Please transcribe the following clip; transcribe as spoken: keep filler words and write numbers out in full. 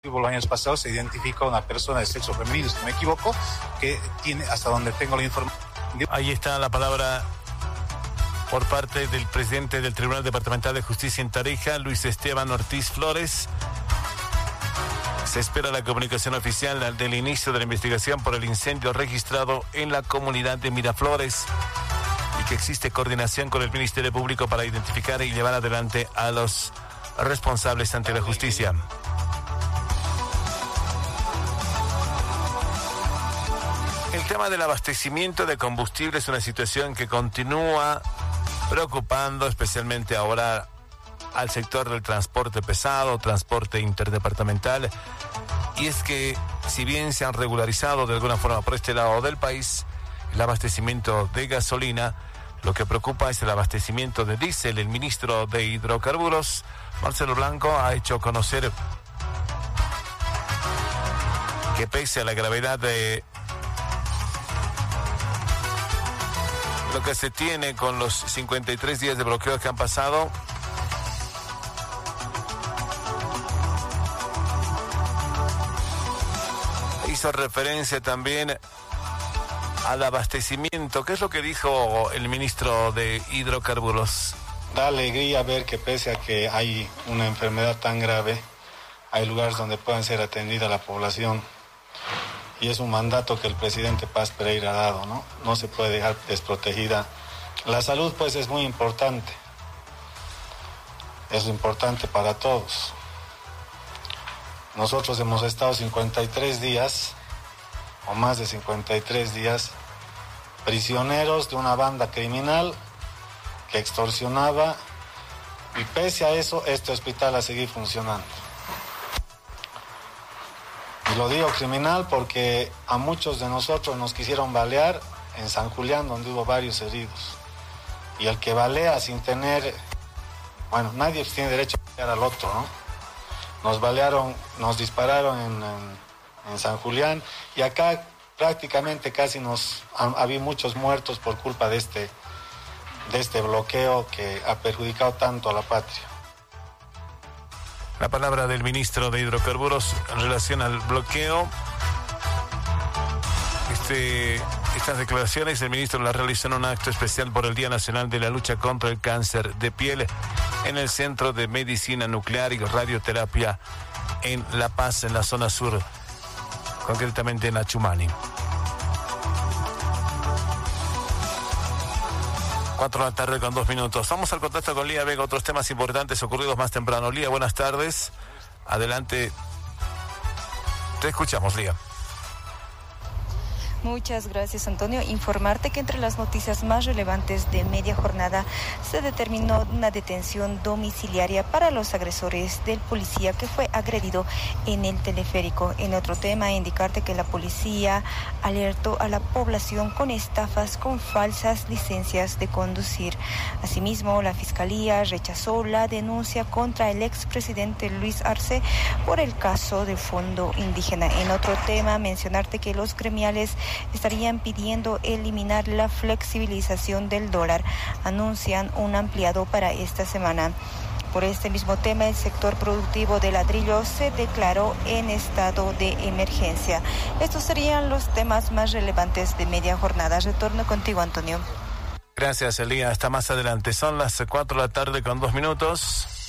Los años pasados se identificó una persona de sexo femenino, si no me equivoco, que tiene, hasta donde tengo la información. Ahí está la palabra por parte del presidente del Tribunal Departamental de Justicia en Tarija, Luis Esteban Ortiz Flores. Se espera la comunicación oficial del inicio de la investigación por el incendio registrado en la comunidad de Miraflores y que existe coordinación con el Ministerio Público para identificar y llevar adelante a los responsables ante la justicia. El tema del abastecimiento de combustible es una situación que continúa preocupando especialmente ahora al sector del transporte pesado, transporte interdepartamental. Y es que si bien se han regularizado de alguna forma por este lado del país el abastecimiento de gasolina, lo que preocupa es el abastecimiento de diésel. El ministro de Hidrocarburos, Marcelo Blanco, ha hecho conocer que pese a la gravedad de lo que se tiene con los cincuenta y tres días de bloqueo que han pasado, hizo referencia también al abastecimiento. ¿Qué es lo que dijo el ministro de Hidrocarburos? Da alegría ver que pese a que hay una enfermedad tan grave, hay lugares donde pueden ser atendida la población. Y es un mandato que el presidente Paz Pereira ha dado, ¿no? No se puede dejar desprotegida. La salud, pues, es muy importante. Es importante para todos. Nosotros hemos estado cincuenta y tres días, o más de cincuenta y tres días, prisioneros de una banda criminal que extorsionaba, y pese a eso, este hospital ha seguido funcionando. Y lo digo criminal porque a muchos de nosotros nos quisieron balear en San Julián, donde hubo varios heridos. Y el que balea sin tener, bueno, nadie tiene derecho a balear al otro, ¿no? Nos balearon, nos dispararon en, en, en San Julián, y acá prácticamente casi nos, había muchos muertos por culpa de este, de este bloqueo que ha perjudicado tanto a la patria. La palabra del ministro de Hidrocarburos en relación al bloqueo. Este, estas declaraciones el ministro las realizó en un acto especial por el Día Nacional de la Lucha contra el Cáncer de Piel en el Centro de Medicina Nuclear y Radioterapia en La Paz, en la zona sur, concretamente en Achumani. Cuatro de la tarde con dos minutos. Vamos al contacto con Lía Vega, otros temas importantes ocurridos más temprano. Lía, buenas tardes. Adelante. Te escuchamos, Lía. Muchas gracias, Antonio. Informarte que entre las noticias más relevantes de media jornada se determinó una detención domiciliaria para los agresores del policía que fue agredido en el teleférico. En otro tema, indicarte que la policía alertó a la población con estafas con falsas licencias de conducir. Asimismo, la Fiscalía rechazó la denuncia contra el expresidente Luis Arce por el caso del Fondo Indígena. En otro tema, mencionarte que los gremiales estarían pidiendo eliminar la flexibilización del dólar. Anuncian un ampliado para esta semana. Por este mismo tema, el sector productivo de ladrillo se declaró en estado de emergencia. Estos serían los temas más relevantes de media jornada. Retorno contigo, Antonio. Gracias, Elía. Hasta más adelante. Son las cuatro de la tarde con dos minutos.